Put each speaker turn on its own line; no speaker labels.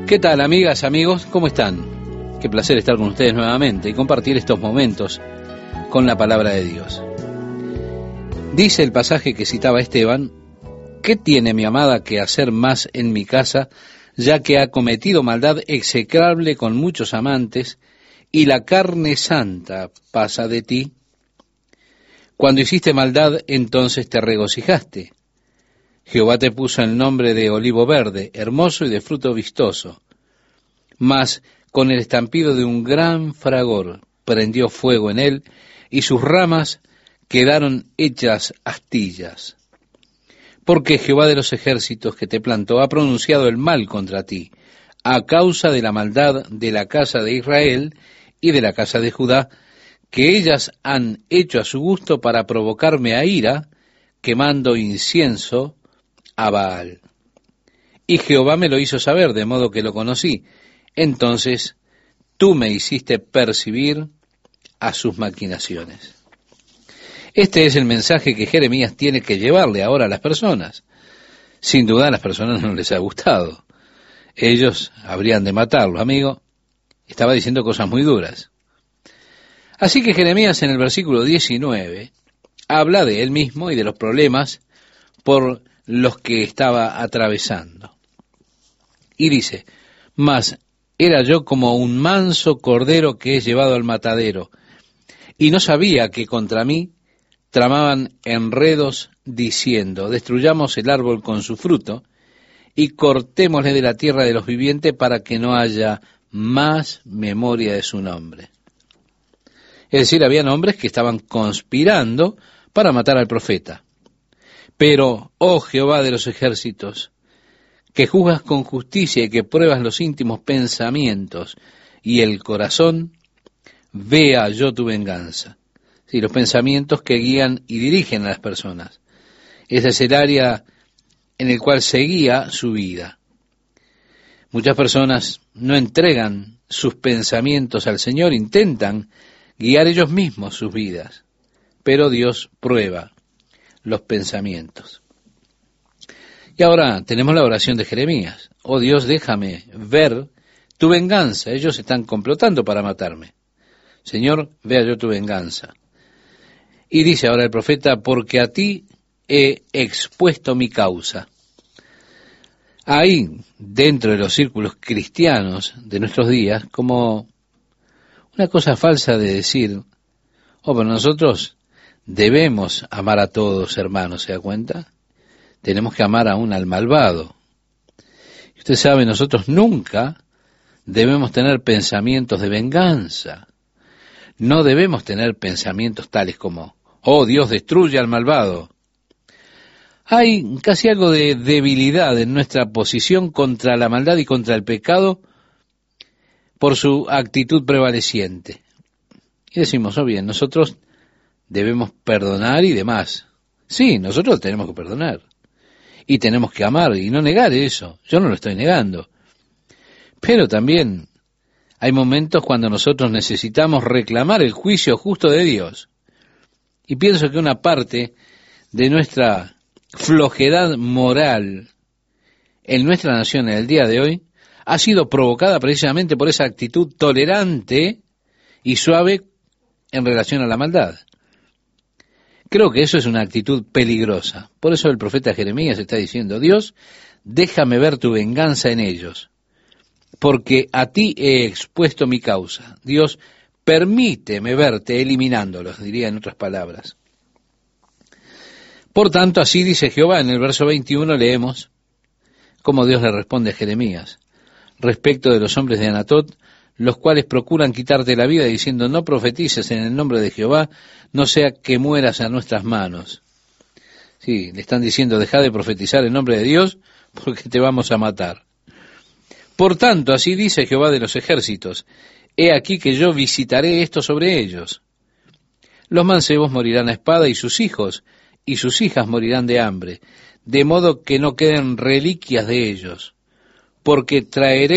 ¿Qué tal, amigas, amigos? ¿Cómo están? Qué placer estar con ustedes nuevamente y compartir estos momentos con la palabra de Dios. Dice el pasaje que citaba Esteban: ¿qué tiene mi amada que hacer más en mi casa, ya que ha cometido maldad execrable con muchos amantes, y la carne santa pasa de ti? Cuando hiciste maldad, entonces te regocijaste. Jehová te puso el nombre de olivo verde, hermoso y de fruto vistoso. Mas con el estampido de un gran fragor prendió fuego en él, y sus ramas quedaron hechas astillas. Porque Jehová de los ejércitos que te plantó ha pronunciado el mal contra ti, a causa de la maldad de la casa de Israel y de la casa de Judá, que ellas han hecho a su gusto para provocarme a ira, quemando incienso a Baal. Y Jehová me lo hizo saber, de modo que lo conocí. Entonces tú me hiciste percibir a sus maquinaciones. Este es el mensaje que Jeremías tiene que llevarle ahora a las personas. Sin duda a las personas no les ha gustado. Ellos habrían de matarlo, amigo. Estaba diciendo cosas muy duras. Así que Jeremías en el versículo 19 habla de él mismo y de los problemas por los que estaba atravesando. Y dice: mas era yo como un manso cordero que es llevado al matadero, y no sabía que contra mí tramaban enredos diciendo: destruyamos el árbol con su fruto, y cortémosle de la tierra de los vivientes para que no haya más memoria de su nombre. Es decir, habían hombres que estaban conspirando para matar al profeta. Pero, oh Jehová de los ejércitos, que juzgas con justicia y que pruebas los íntimos pensamientos y el corazón, vea yo tu venganza. Sí, los pensamientos que guían y dirigen a las personas. Ese es el área en el cual se guía su vida. Muchas personas no entregan sus pensamientos al Señor, intentan guiar ellos mismos sus vidas, pero Dios prueba los pensamientos. Y ahora tenemos la oración de Jeremías: oh Dios, déjame ver tu venganza, ellos están complotando para matarme. Señor, vea yo tu venganza. Y dice ahora el profeta: porque a ti he expuesto mi causa. Hay dentro de los círculos cristianos de nuestros días como una cosa falsa de decir: oh, pero nosotros debemos amar a todos, hermanos, ¿se da cuenta? Tenemos que amar aún al malvado. Usted sabe, nosotros nunca debemos tener pensamientos de venganza. No debemos tener pensamientos tales como: oh, Dios destruye al malvado. Hay casi algo de debilidad en nuestra posición contra la maldad y contra el pecado por su actitud prevaleciente. Y decimos: oh bien, nosotros debemos perdonar y demás. Sí, nosotros tenemos que perdonar. Y tenemos que amar y no negar eso. Yo no lo estoy negando. Pero también hay momentos cuando nosotros necesitamos reclamar el juicio justo de Dios. Y pienso que una parte de nuestra flojedad moral en nuestra nación en el día de hoy ha sido provocada precisamente por esa actitud tolerante y suave en relación a la maldad. Creo que eso es una actitud peligrosa. Por eso el profeta Jeremías está diciendo: Dios, déjame ver tu venganza en ellos, porque a ti he expuesto mi causa. Dios, permíteme verte eliminándolos, diría en otras palabras. Por tanto, así dice Jehová. En el verso 21 leemos cómo Dios le responde a Jeremías respecto de los hombres de Anatot, los cuales procuran quitarte la vida, diciendo: no profetices en el nombre de Jehová, no sea que mueras a nuestras manos. Sí, le están diciendo: deja de profetizar en nombre de Dios, porque te vamos a matar. Por tanto, así dice Jehová de los ejércitos: he aquí que yo visitaré esto sobre ellos. Los mancebos morirán a espada, y sus hijos y sus hijas morirán de hambre, de modo que no queden reliquias de ellos, porque traeré